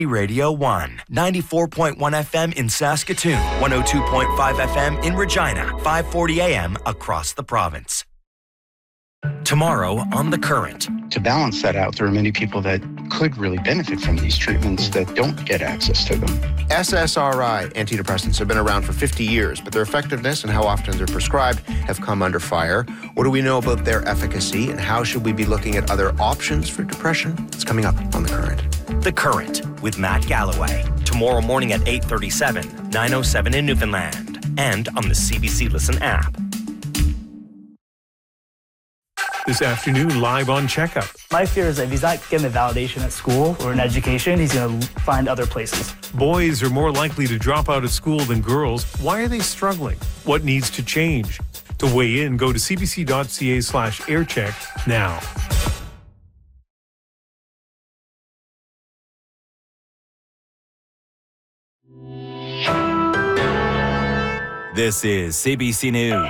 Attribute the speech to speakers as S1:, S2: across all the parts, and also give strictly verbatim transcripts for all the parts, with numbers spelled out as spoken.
S1: Radio one, ninety-four point one F M in Saskatoon, one oh two point five F M in Regina, five forty A M across the province. Tomorrow on The Current.
S2: To balance that out, there are many people that could really benefit from these treatments that don't get access to them.
S3: S S R I antidepressants have been around for fifty years, but their effectiveness and how often they're prescribed have come under fire. What do we know about their efficacy, and how should we be looking at other options for depression? It's coming up on The Current.
S1: The Current with Matt Galloway. Tomorrow morning at eight thirty-seven, nine oh seven in Newfoundland, and on the C B C Listen app.
S4: This afternoon, live on Checkup.
S5: My fear is that if he's not getting the validation at school or in education, he's going to find other places.
S4: Boys are more likely to drop out of school than girls. Why are they struggling? What needs to change? To weigh in, go to cbc.ca slash aircheck now.
S6: This is C B C News.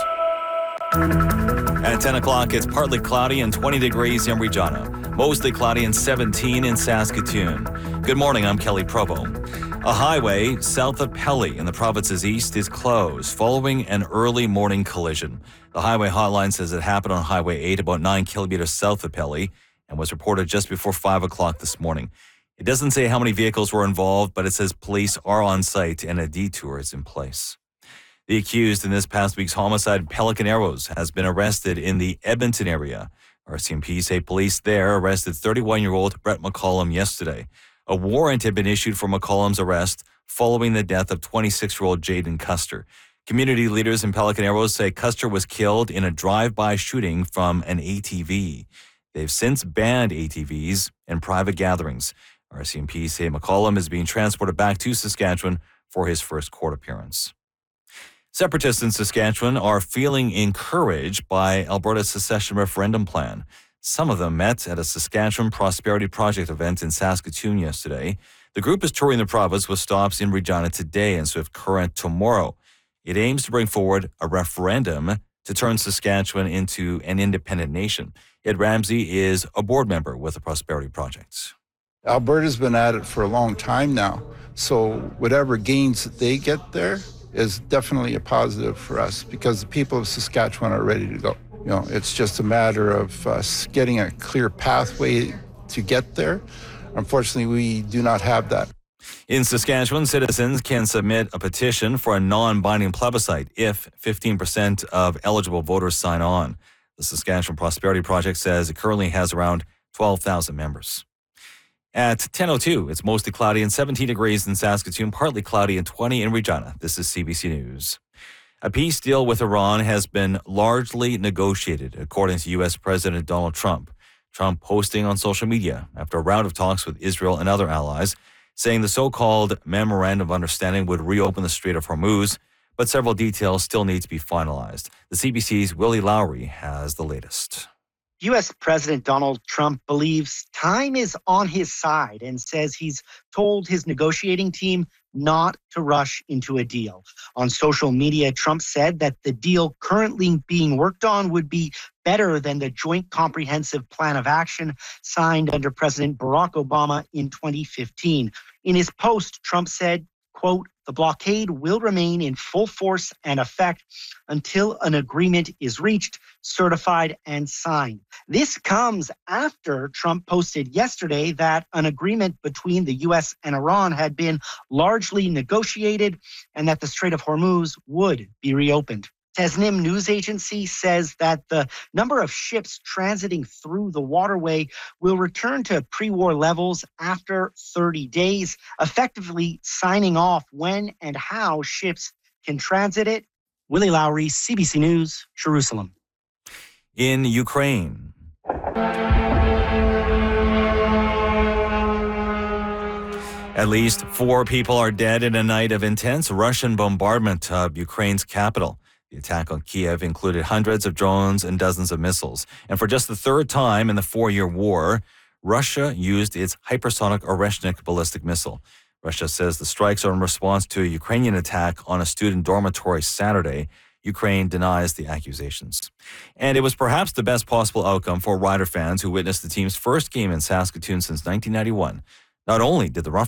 S6: At ten o'clock, it's partly cloudy and twenty degrees in Regina. Mostly cloudy and seventeen in Saskatoon. Good morning, I'm Kelly Provo. A highway south of Pelly in the province's east is closed following an early morning collision. The highway hotline says it happened on Highway eight about nine kilometers south of Pelly and was reported just before five o'clock this morning. It doesn't say how many vehicles were involved, but it says police are on site and a detour is in place. The accused in this past week's homicide, Pelican Arrows, has been arrested in the Edmonton area. R C M P say police there arrested thirty-one-year-old Brett McCollum yesterday. A warrant had been issued for McCollum's arrest following the death of twenty-six-year-old Jaden Custer. Community leaders in Pelican Arrows say Custer was killed in a drive-by shooting from an A T V. They've since banned A T Vs in private gatherings. R C M P say McCollum is being transported back to Saskatchewan for his first court appearance. Separatists in Saskatchewan are feeling encouraged by Alberta's secession referendum plan. Some of them met at a Saskatchewan Prosperity Project event in Saskatoon yesterday. The group is touring the province with stops in Regina today and Swift Current tomorrow. It aims to bring forward a referendum to turn Saskatchewan into an independent nation. Ed Ramsey is a board member with the Prosperity Project.
S7: Alberta's been at it for a long time now, so whatever gains that they get there is definitely a positive for us because the people of Saskatchewan are ready to go. You know, it's just a matter of us getting a clear pathway to get there. Unfortunately, we do not have that.
S6: In Saskatchewan, citizens can submit a petition for a non-binding plebiscite if fifteen percent of eligible voters sign on. The Saskatchewan Prosperity Project says it currently has around twelve thousand members. At ten oh two, it's mostly cloudy and seventeen degrees in Saskatoon, partly cloudy and twenty in Regina. This is C B C News. A peace deal with Iran has been largely negotiated, according to U S President Donald Trump. Trump posting on social media after a round of talks with Israel and other allies, saying the so-called Memorandum of Understanding would reopen the Strait of Hormuz, but several details still need to be finalized. The C B C's Willie Lowry has the latest.
S8: U S President Donald Trump believes time is on his side and says he's told his negotiating team not to rush into a deal. On social media, Trump said that the deal currently being worked on would be better than the Joint Comprehensive Plan of Action signed under President Barack Obama in twenty fifteen. In his post, Trump said, quote, "The blockade will remain in full force and effect until an agreement is reached, certified, and signed." This comes after Trump posted yesterday that an agreement between the U S and Iran had been largely negotiated and that the Strait of Hormuz would be reopened. Tasnim news agency says that the number of ships transiting through the waterway will return to pre-war levels after thirty days, effectively signing off when and how ships can transit it. Willie Lowry, C B C News, Jerusalem.
S6: In Ukraine, at least four people are dead in a night of intense Russian bombardment of Ukraine's capital. The attack on Kiev included hundreds of drones and dozens of missiles. And for just the third time in the four-year war, Russia used its hypersonic Oreshnik ballistic missile. Russia says the strikes are in response to a Ukrainian attack on a student dormitory Saturday. Ukraine denies the accusations. And it was perhaps the best possible outcome for Rider fans who witnessed the team's first game in Saskatoon since nineteen ninety-one. Not only did the Rough